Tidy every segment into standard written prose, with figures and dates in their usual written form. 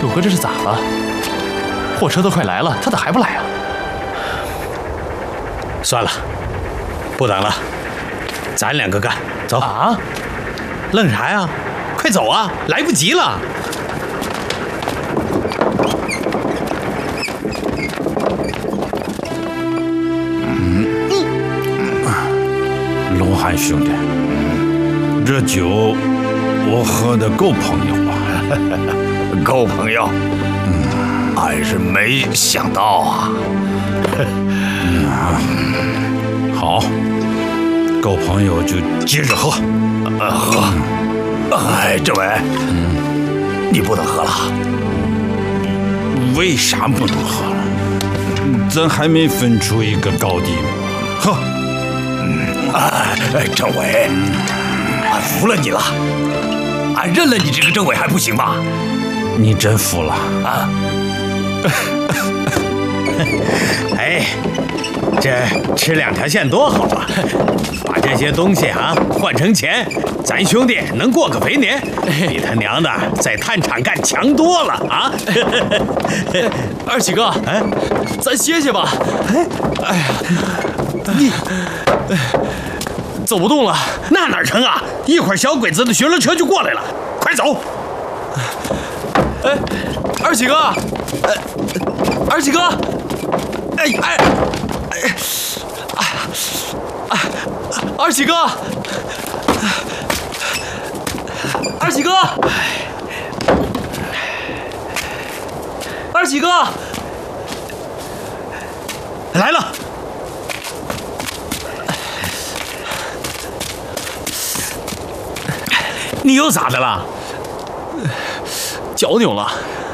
主哥这是咋了？货车都快来了，他咋还不来啊？ 算了，不等了，咱两个干，走啊！ 愣啥呀？快走啊，来不及了。 龙汉兄弟，这酒我喝的够朋友吧？ 够朋友。俺是没想到啊。 好，够朋友就接着喝。 喝。哎，政委，你不能喝了。 为啥不能喝了？咱还没分出一个高低嘛。喝。 哎，政委，俺服了你了，俺认了你这个政委还不行吗？ 你真服了啊？ 哎，这吃2条线多好啊！把这些东西啊换成钱，咱兄弟能过个肥年，比他娘的在炭厂干强多了啊！ 二喜哥， 哎， 咱歇歇吧。哎呀， 你走不动了， 那哪成啊？一会儿小鬼子的巡逻车就过来了，快走！ 哎，二喜哥，二喜哥，二喜哥，二喜哥，二喜哥， 来了。你又咋的了？ 脚扭了。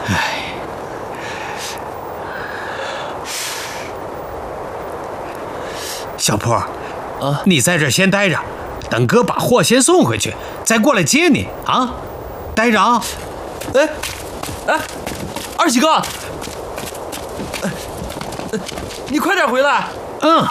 小坡，你在这先待着，等哥把货先送回去，再过来接你啊！待着啊！ 哎，二喜哥，你快点回来。 嗯。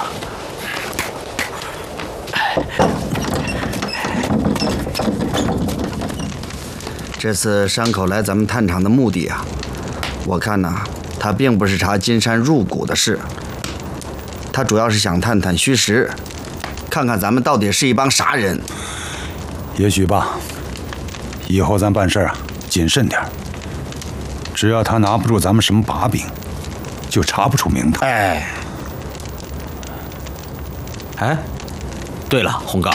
这次山口来咱们炭厂的目的啊，我看呢，他并不是查金山入股的事，他主要是想探探虚实，看看咱们到底是一帮啥人。 也许吧，以后咱办事啊谨慎点，只要他拿不住咱们什么把柄，就查不出名堂。 哎，对了，红哥，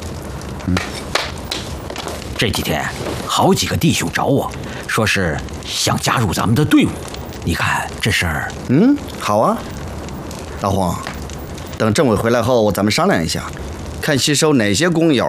这几天好几个弟兄找我，说是想加入咱们的队伍。你看这事儿， 好啊，老洪，等政委回来后，咱们商量一下，看吸收哪些工友